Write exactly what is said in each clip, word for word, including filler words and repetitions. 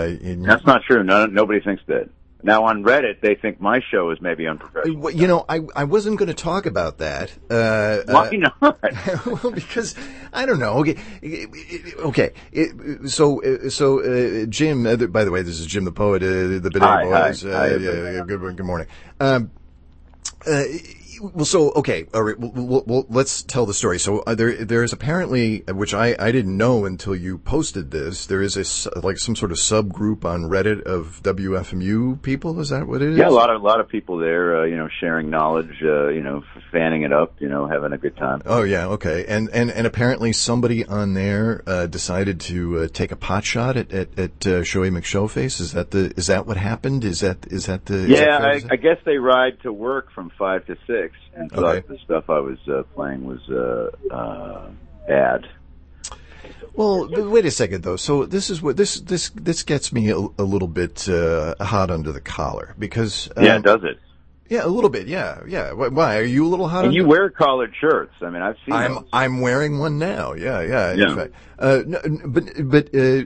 Uh, in, That's not true. No, nobody thinks that. Now on Reddit, they think my show is maybe unprofessional. You know, I I wasn't going to talk about that. Uh, Why uh, not? Well, because I don't know. Okay, okay. It, so uh, so uh, Jim. Uh, by the way, this is Jim the Poet. Uh, the Bidet Hi, Boys. hi, Uh, hi, yeah, yeah, good good morning. Um, uh, well, so okay, all right. Well, well, well, let's tell the story. So uh, there, there is apparently, which I, I didn't know until you posted this. There is a like some sort of subgroup on Reddit of W F M U people. Is that what it is? Yeah, a lot of a lot of people there, uh, you know, sharing knowledge, uh, you know, fanning it up, you know, having a good time. Oh yeah, okay. And and, and apparently somebody on there uh, decided to uh, take a pot shot at at, at uh, Shoei McShowface. Is that the is that what happened? Is that is that the? Yeah, that I, I guess they ride to work from five to six, and thought Okay. the stuff I was uh, playing was uh, uh, bad. Well, but wait a second though. So this is what this this this gets me a, a little bit uh, hot under the collar because um, Yeah, does it? yeah, a little bit. Yeah, yeah. Why- Why are you a little hot? And you under- wear collared shirts. I mean, I've seen I'm those. I'm wearing one now. Yeah, yeah. Yeah. In fact, uh, no, but but uh,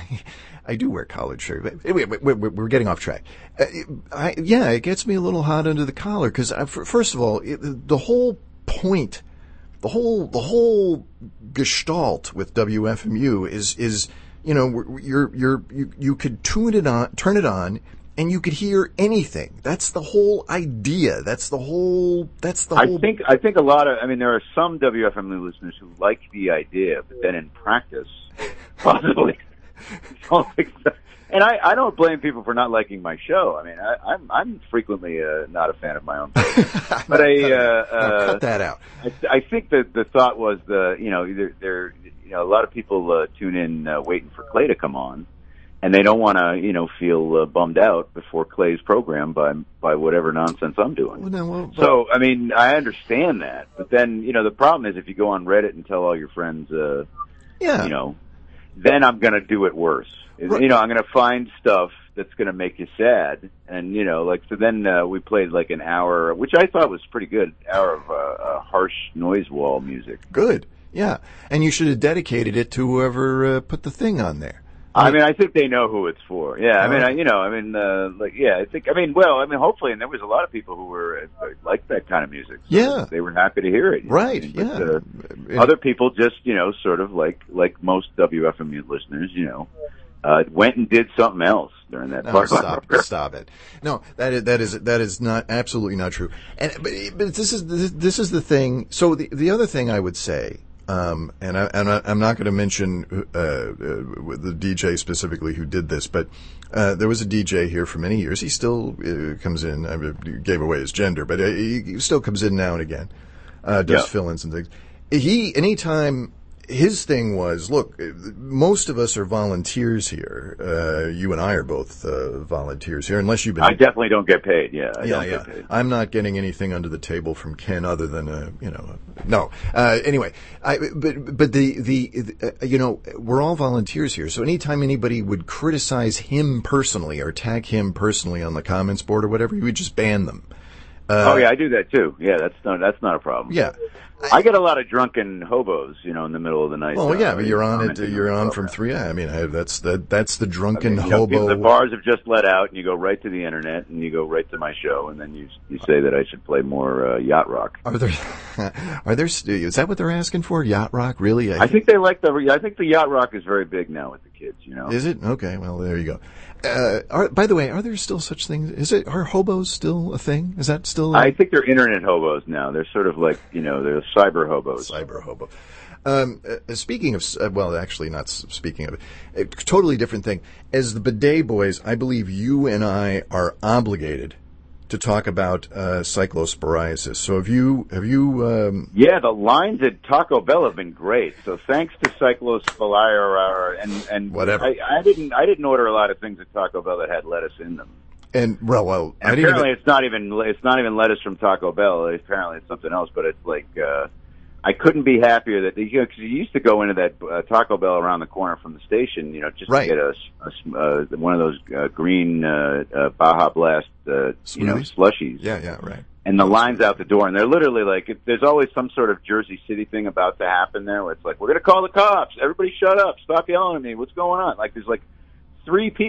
I do wear collared shirt. But wait, wait, wait, we're getting off track. Uh, I, yeah, it gets me a little hot under the collar because first of all, it, the whole point, the whole the whole gestalt with W F M U is is you know you're you're you you could tune it on, turn it on. And you could hear anything. That's the whole idea. That's the whole. That's the I whole. think I think a lot of I mean there are some W F M U listeners who like the idea, but then in practice, possibly don't think so. And I, I don't blame people for not liking my show. I mean I, I'm I'm frequently uh, not a fan of my own voice. But I uh, no, uh, cut that out. I, I think that the thought was the you know either there you know a lot of people uh, tune in uh, waiting for Clay to come on. And they don't want to, you know, feel uh, bummed out before Clay's program by by whatever nonsense I'm doing. Well, no, well, So, I mean, I understand that, but then, you know, the problem is if you go on Reddit and tell all your friends, uh, yeah, you know, then I'm going to do it worse. Right. You know, I'm going to find stuff that's going to make you sad, and you know, like so. Then uh, we played like an hour, which I thought was pretty good, hour of uh, uh, harsh noise wall music. good, yeah. And you should have dedicated it to whoever uh, put the thing on there. I mean, I think they know who it's for. Yeah, I mean, Oh. I, you know, I mean, uh, like, yeah, I think, I mean, well, I mean, hopefully, and there was a lot of people who were uh, liked that kind of music. So Yeah. they were happy to hear it. you know? Right, But, yeah. Uh, It- other people just, you know, sort of like like most W F M U listeners, you know, uh, went and did something else during that No, part. stop, stop it. No, that is that is that is not absolutely not true. And but, but this is this, this is the thing. So the the other thing I would say, um, and I and I, I'm not going to mention uh, uh, the D J specifically who did this, but uh, there was a D J here for many years. He still uh, comes in. I mean, gave away his gender, but he, he still comes in now and again. Uh, does Yeah. fill-ins and things. He anytime. His thing was, look, most of us are volunteers here. Uh, you and I are both uh, volunteers here, unless you've been. I definitely don't get paid. Yeah, I yeah, don't yeah. get paid. I'm not getting anything under the table from Ken other than a, you know, no. Uh, anyway, I, but but the the uh, you know we're all volunteers here. So anytime anybody would criticize him personally or tag him personally on the comments board or whatever, he would just ban them. Uh, oh yeah, I do that too. Yeah, that's not that's not a problem. Yeah. I get a lot of drunken hobos, you know, in the middle of the night. Oh uh, yeah, but you're on it. commenting You're the on from program. three. Yeah, I mean, I, that's the that's the drunken I mean, you know, hobo. people- the bars have just let out, and you go right to the internet, and you go right to my show, and then you you say that I should play more uh, yacht rock. Are there? Are there? Is that what they're asking for? Yacht rock, really? I think they like the. I think the yacht rock is very big now with the kids. You know, Is it? Okay. Well, there you go. Uh, are, by the way, are there still such things? Is it? Are hobos still a thing? Is that still? A I think they're internet hobos now. They're sort of like you know they're cyber hobos. cyber hobo. Um, uh, speaking of, uh, well, actually, not s- speaking of it, a totally different thing. As the Bidet Boys, I believe you and I are obligated to talk about uh, cyclosporiasis. So have you? Have you? Um, Yeah, the lines at Taco Bell have been great. So thanks to Cyclosporiasis and and Whatever. I, I didn't I didn't order a lot of things at Taco Bell that had lettuce in them. and well, well, I And didn't apparently, even, it's not even it's not even lettuce from Taco Bell. Apparently, it's something else. But it's like uh, I couldn't be happier that you know because you used to go into that uh, Taco Bell around the corner from the station, you know, just Right. to get a, a uh, one of those uh, green uh, uh, Baja Blast, uh, you know, Smoothies? slushies. yeah, yeah, right. And the lines out the door, and they're literally like, it, there's always some sort of Jersey City thing about to happen there, where it's like, we're going to call the cops. Everybody, shut up! Stop yelling at me. What's going on? Like, there's like three people.